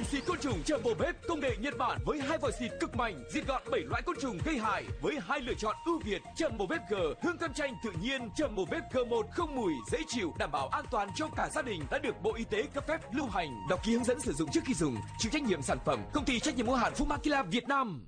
xịt côn trùng Turbo Bếp công nghệ Nhật Bản với 2 vòi xịt cực mạnh, diệt gọn 7 loại côn trùng gây hại với 2 lựa chọn ưu việt. Turbo Bếp G hương cam chanh tự nhiên, Turbo Bếp G1 không mùi, dễ chịu, đảm bảo an toàn cho cả gia đình, đã được Bộ Y tế cấp phép lưu hành. Đọc ký hướng dẫn sử dụng trước khi dùng. Chịu trách nhiệm sản phẩm Công ty trách nhiệm hữu hạn Fumakila Việt Nam.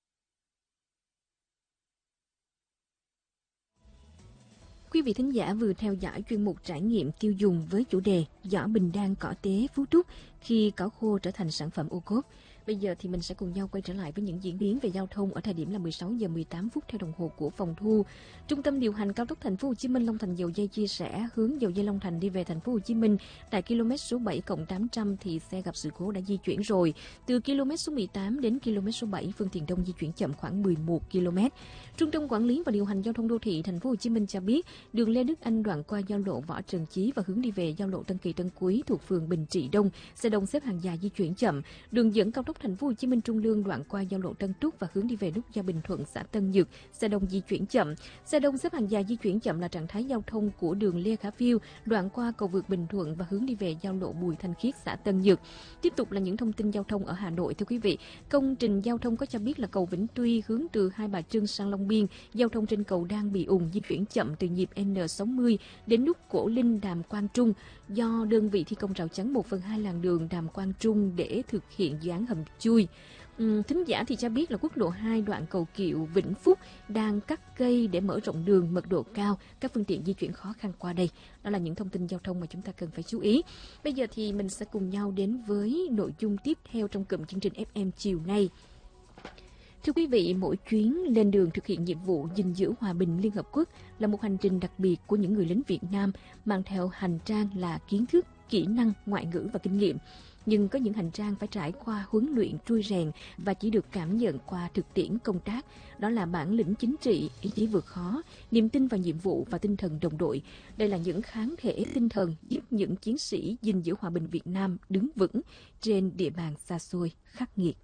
Quý vị thính giả vừa theo dõi chuyên mục trải nghiệm tiêu dùng với chủ đề Giỏ Bình Đan cỏ tế Phú Trúc khi cỏ khô trở thành sản phẩm ô cốp. Bây giờ thì mình sẽ cùng nhau quay trở lại với những diễn biến về giao thông ở thời điểm là 16 giờ 18 phút theo đồng hồ của phòng thu. Trung tâm điều hành cao tốc Thành phố Hồ Chí Minh Long Thành Dầu Dây chia sẻ hướng dầu dây Long Thành đi về Thành phố Hồ Chí Minh tại km số 7+800 thì xe gặp sự cố đã di chuyển rồi. Từ km số 18 đến km số 7 phương tiện đông di chuyển chậm khoảng 11 km. Trung tâm quản lý và điều hành giao thông đô thị Thành phố Hồ Chí Minh cho biết đường Lê Đức Anh đoạn qua giao lộ Võ Trần Chí và hướng đi về giao lộ Tân Kỳ Tân Quý thuộc phường Bình Trị Đông, xe đông xếp hàng dài di chuyển chậm. Đường dẫn cao tốc Thành phố Hồ Chí Minh Trung Lương đoạn qua giao lộ Tân Trúc và hướng đi về nút giao Bình Thuận xã Tân Nhật, xe đông di chuyển chậm. Xe đông xếp hàng dài di chuyển chậm là trạng thái giao thông của đường Lê Khả Phiêu đoạn qua cầu vượt Bình Thuận và hướng đi về giao lộ Bùi Thanh Khiết xã Tân Nhật. Tiếp tục là những thông tin giao thông ở Hà Nội. Thưa quý vị, công trình giao thông có cho biết là cầu Vĩnh Tuy hướng từ Hai Bà Trưng sang Long Biên, giao thông trên cầu đang bị ùn, di chuyển chậm từ nhịp N60 đến nút Cổ Linh Đàm Quang Trung do đơn vị thi công rào chắn 1/2 làn đường Đàm Quang Trung để thực hiện dự án hầm chui. Thính giả thì cho biết là quốc lộ 2 đoạn cầu Kiệu Vĩnh Phúc đang cắt cây để mở rộng đường, mật độ cao, các phương tiện di chuyển khó khăn qua đây. Đó là những thông tin giao thông mà chúng ta cần phải chú ý. Bây giờ thì mình sẽ cùng nhau đến với nội dung tiếp theo trong cụm chương trình FM chiều nay. Thưa quý vị, mỗi chuyến lên đường thực hiện nhiệm vụ gìn giữ hòa bình Liên Hợp Quốc là một hành trình đặc biệt của những người lính Việt Nam mang theo hành trang là kiến thức, kỹ năng, ngoại ngữ và kinh nghiệm. Nhưng có những hành trang phải trải qua huấn luyện trui rèn và chỉ được cảm nhận qua thực tiễn công tác. Đó là bản lĩnh chính trị, ý chí vượt khó, niềm tin vào nhiệm vụ và tinh thần đồng đội. Đây là những kháng thể tinh thần giúp những chiến sĩ gìn giữ hòa bình Việt Nam đứng vững trên địa bàn xa xôi, khắc nghiệt.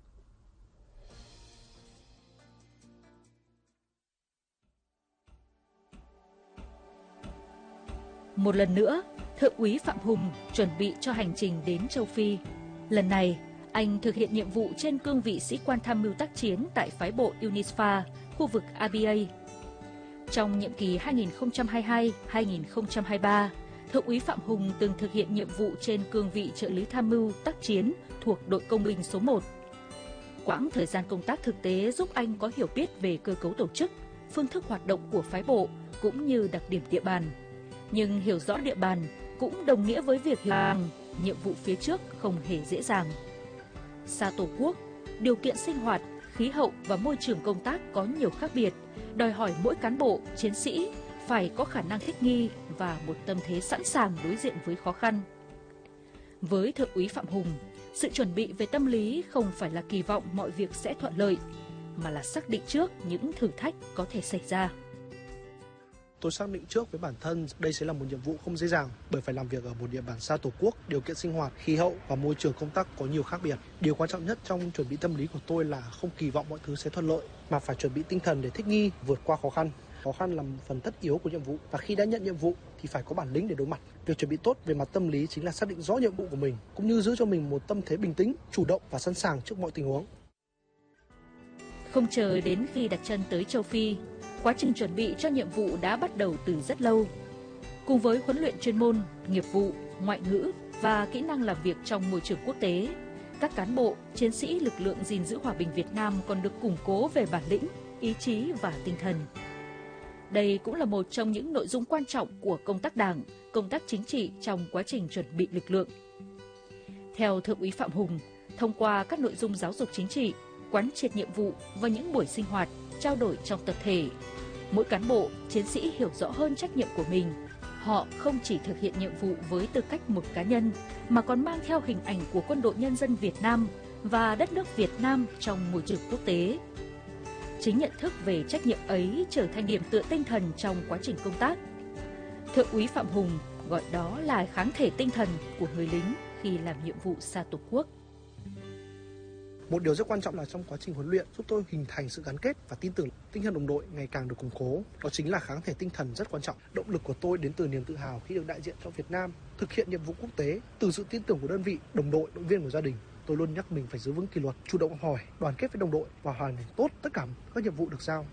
Một lần nữa, Thượng úy Phạm Hùng chuẩn bị cho hành trình đến châu Phi. Lần này, anh thực hiện nhiệm vụ trên cương vị sĩ quan tham mưu tác chiến tại phái bộ UNISFA, khu vực ABA. Trong nhiệm kỳ 2022-2023, Thượng úy Phạm Hùng từng thực hiện nhiệm vụ trên cương vị trợ lý tham mưu tác chiến thuộc đội công binh số 1. Quãng thời gian công tác thực tế giúp anh có hiểu biết về cơ cấu tổ chức, phương thức hoạt động của phái bộ cũng như đặc điểm địa bàn. Nhưng hiểu rõ địa bàn cũng đồng nghĩa với việc hiểu rằng nhiệm vụ phía trước không hề dễ dàng. Xa Tổ quốc, điều kiện sinh hoạt, khí hậu và môi trường công tác có nhiều khác biệt, đòi hỏi mỗi cán bộ, chiến sĩ phải có khả năng thích nghi và một tâm thế sẵn sàng đối diện với khó khăn. Với Thượng úy Phạm Hùng, sự chuẩn bị về tâm lý không phải là kỳ vọng mọi việc sẽ thuận lợi, mà là xác định trước những thử thách có thể xảy ra. Tôi xác định trước với bản thân đây sẽ là một nhiệm vụ không dễ dàng bởi phải làm việc ở một địa bàn xa Tổ quốc, điều kiện sinh hoạt, khí hậu và môi trường công tác có nhiều khác biệt. Điều quan trọng nhất trong chuẩn bị tâm lý của tôi là không kỳ vọng mọi thứ sẽ thuận lợi mà phải chuẩn bị tinh thần để thích nghi, vượt qua khó khăn. Khó khăn là một phần tất yếu của nhiệm vụ và khi đã nhận nhiệm vụ thì phải có bản lĩnh để đối mặt. Việc chuẩn bị tốt về mặt tâm lý chính là xác định rõ nhiệm vụ của mình cũng như giữ cho mình một tâm thế bình tĩnh, chủ động và sẵn sàng trước mọi tình huống. Không chờ đến khi đặt chân tới châu Phi, quá trình chuẩn bị cho nhiệm vụ đã bắt đầu từ rất lâu. Cùng với huấn luyện chuyên môn, nghiệp vụ, ngoại ngữ và kỹ năng làm việc trong môi trường quốc tế, các cán bộ, chiến sĩ lực lượng gìn giữ hòa bình Việt Nam còn được củng cố về bản lĩnh, ý chí và tinh thần. Đây cũng là một trong những nội dung quan trọng của công tác đảng, công tác chính trị trong quá trình chuẩn bị lực lượng. Theo Thượng úy Phạm Hùng, thông qua các nội dung giáo dục chính trị, quán triệt nhiệm vụ và những buổi sinh hoạt, trao đổi trong tập thể, mỗi cán bộ, chiến sĩ hiểu rõ hơn trách nhiệm của mình. Họ không chỉ thực hiện nhiệm vụ với tư cách một cá nhân, mà còn mang theo hình ảnh của Quân đội Nhân dân Việt Nam và đất nước Việt Nam trong môi trường quốc tế. Chính nhận thức về trách nhiệm ấy trở thành điểm tựa tinh thần trong quá trình công tác. Thượng úy Phạm Hùng gọi đó là kháng thể tinh thần của người lính khi làm nhiệm vụ xa Tổ quốc. Một điều rất quan trọng là trong quá trình huấn luyện giúp tôi hình thành sự gắn kết và tin tưởng, tinh thần đồng đội ngày càng được củng cố. Đó chính là kháng thể tinh thần rất quan trọng. Động lực của tôi đến từ niềm tự hào khi được đại diện cho Việt Nam thực hiện nhiệm vụ quốc tế, từ sự tin tưởng của đơn vị, đồng đội, đội viên của gia đình. Tôi luôn nhắc mình phải giữ vững kỷ luật, chủ động hỏi, đoàn kết với đồng đội và hoàn thành tốt tất cả các nhiệm vụ được giao.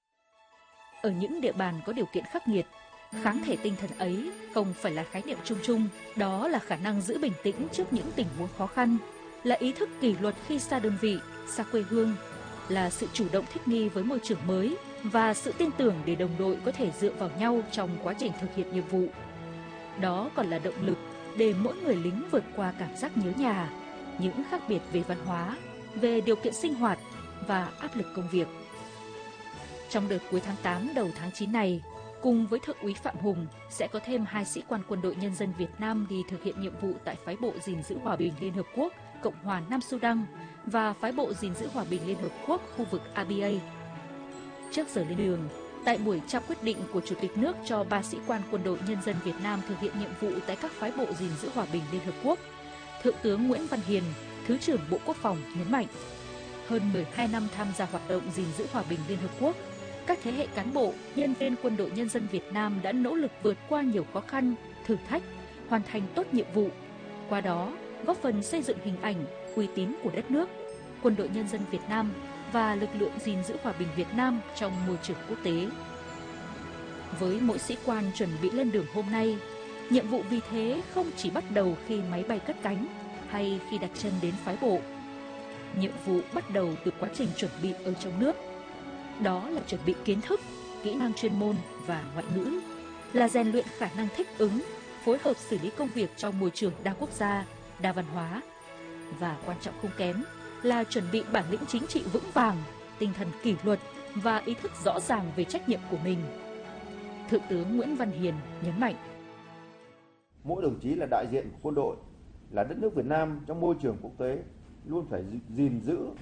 Ở những địa bàn có điều kiện khắc nghiệt, kháng thể tinh thần ấy không phải là khái niệm chung chung, đó là khả năng giữ bình tĩnh trước những tình huống khó khăn, là ý thức kỷ luật khi xa đơn vị, xa quê hương, là sự chủ động thích nghi với môi trường mới và sự tin tưởng để đồng đội có thể dựa vào nhau trong quá trình thực hiện nhiệm vụ. Đó còn là động lực để mỗi người lính vượt qua cảm giác nhớ nhà, những khác biệt về văn hóa, về điều kiện sinh hoạt và áp lực công việc. Trong đợt cuối tháng 8 đầu tháng 9 này, cùng với Thượng úy Phạm Hùng sẽ có thêm 2 sĩ quan Quân đội Nhân dân Việt Nam đi thực hiện nhiệm vụ tại phái bộ gìn giữ hòa bình Liên Hợp Quốc, Cộng hòa Nam Sudan và phái bộ gìn giữ hòa bình Liên Hợp Quốc khu vực ABA. Trước giờ lên đường, tại buổi trao quyết định của Chủ tịch nước cho 3 sĩ quan Quân đội Nhân dân Việt Nam thực hiện nhiệm vụ tại các phái bộ gìn giữ hòa bình Liên Hợp Quốc, Thượng tướng Nguyễn Văn Hiền, Thứ trưởng Bộ Quốc phòng nhấn mạnh, hơn 12 năm tham gia hoạt động gìn giữ hòa bình Liên Hợp Quốc, các thế hệ cán bộ, nhân viên Quân đội Nhân dân Việt Nam đã nỗ lực vượt qua nhiều khó khăn, thử thách, hoàn thành tốt nhiệm vụ. Qua đó, góp phần xây dựng hình ảnh, uy tín của đất nước, Quân đội Nhân dân Việt Nam và lực lượng gìn giữ hòa bình Việt Nam trong môi trường quốc tế. Với mỗi sĩ quan chuẩn bị lên đường hôm nay, nhiệm vụ vì thế không chỉ bắt đầu khi máy bay cất cánh hay khi đặt chân đến phái bộ. Nhiệm vụ bắt đầu từ quá trình chuẩn bị ở trong nước. Đó là chuẩn bị kiến thức, kỹ năng chuyên môn và ngoại ngữ, là rèn luyện khả năng thích ứng, phối hợp xử lý công việc trong môi trường đa quốc gia, đa văn hóa. Và quan trọng không kém là chuẩn bị bản lĩnh chính trị vững vàng, tinh thần kỷ luật và ý thức rõ ràng về trách nhiệm của mình. Thượng tướng Nguyễn Văn Hiền nhấn mạnh. Mỗi đồng chí là đại diện của quân đội, là đất nước Việt Nam trong môi trường quốc tế, luôn phải gìn giữ